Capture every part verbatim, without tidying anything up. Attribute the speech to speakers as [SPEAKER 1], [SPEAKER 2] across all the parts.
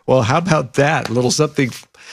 [SPEAKER 1] Well, how about that? A little something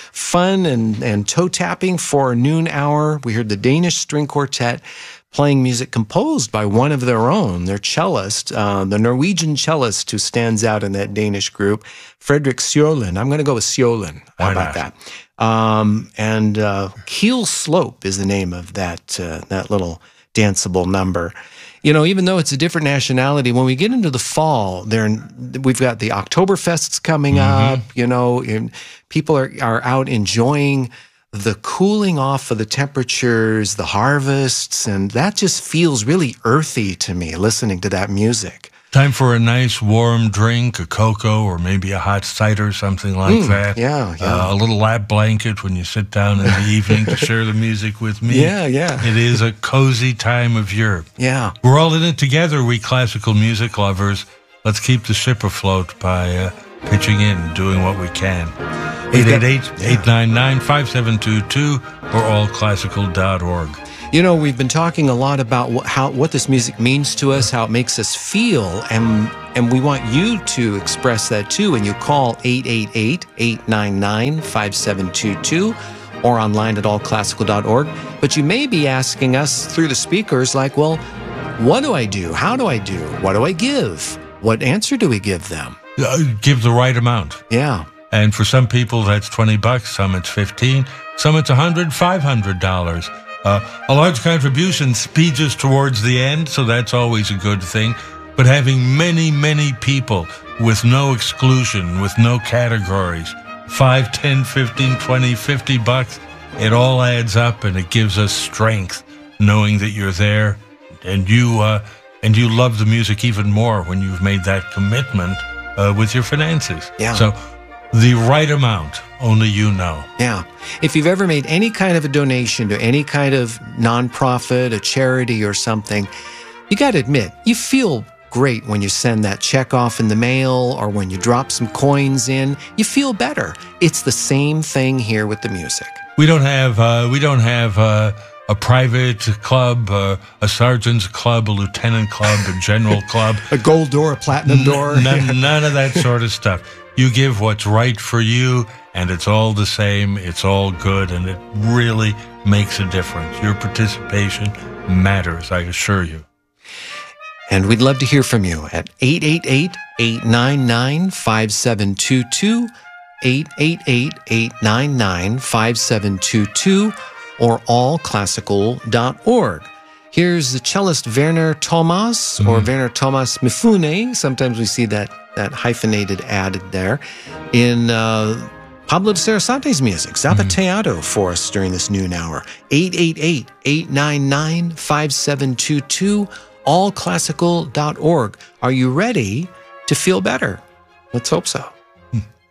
[SPEAKER 1] fun and, and toe-tapping for noon hour. We heard the Danish String Quartet playing music composed by one of their own, their cellist, uh, the Norwegian cellist who stands out in that Danish group, Fredrik Sjolin. I'm going to go with Sjolin. How
[SPEAKER 2] Why
[SPEAKER 1] about
[SPEAKER 2] not?
[SPEAKER 1] that? Um, and uh, Keel Slope is the name of that uh, that little danceable number. You know, even though it's a different nationality, when we get into the fall, there we've got the Oktoberfests coming
[SPEAKER 2] Mm-hmm.
[SPEAKER 1] up. You know, and people are are out enjoying the cooling off of the temperatures, the harvests, and that just feels really earthy to me listening to that music.
[SPEAKER 2] Time for a nice warm drink, a cocoa, or maybe a hot cider, something like
[SPEAKER 1] Mm,
[SPEAKER 2] that.
[SPEAKER 1] yeah, yeah.
[SPEAKER 2] Uh, a little lap blanket when you sit down in the evening to share the music with me.
[SPEAKER 1] Yeah, yeah.
[SPEAKER 2] It is a cozy time of year.
[SPEAKER 1] Yeah.
[SPEAKER 2] We're all in it together, we classical music lovers. Let's keep the ship afloat by uh, pitching in and doing what we can. eight eight eight, eight nine nine, five seven two two or all classical dot org.
[SPEAKER 1] You know, we've been talking a lot about what, how what this music means to us, how it makes us feel, and and we want you to express that too. And you call eight eight eight, eight nine nine, five seven two two or online at all classical dot org. But you may be asking us through the speakers, like, well, what do I do? How do I do? What do I give? What answer do we give them?
[SPEAKER 2] Uh, give the right amount.
[SPEAKER 1] Yeah.
[SPEAKER 2] And for some people, that's twenty bucks. Some it's fifteen. Some it's one hundred, five hundred dollars. Uh, a large contribution speeds us towards the end, so that's always a good thing. But having many, many people with no exclusion, with no categories, five, ten, fifteen, twenty, fifty bucks, it all adds up and it gives us strength knowing that you're there and you, uh, and you love the music even more when you've made that commitment uh, with your finances.
[SPEAKER 1] Yeah.
[SPEAKER 2] So the right amount, only you know.
[SPEAKER 1] Yeah. If you've ever made any kind of a donation to any kind of nonprofit, a charity or something, you got to admit, you feel great when you send that check off in the mail or when you drop some coins in. You feel better. It's the same thing here with the music.
[SPEAKER 2] We don't have, uh, we don't have uh, a private club, uh, a sergeant's club, a lieutenant club, a general club.
[SPEAKER 1] A gold door, a platinum door.
[SPEAKER 2] N- none, none of that sort of stuff. You give what's right for you, and it's all the same, it's all good, and it really makes a difference. Your participation matters, I assure you.
[SPEAKER 1] And we'd love to hear from you at eight eight eight, eight nine nine, five seven two two, eight eight eight, eight nine nine, five seven two two, or all classical dot org. Here's the cellist Werner Thomas, or
[SPEAKER 2] Mhm.
[SPEAKER 1] Werner Thomas Mifune. Sometimes we see that, that hyphenated added there in uh, Pablo de Sarasante's music, Zapateado, for us during this noon hour. eight eight eight, eight nine nine, five seven two two, all classical dot org. Are you ready to feel better? Let's hope so.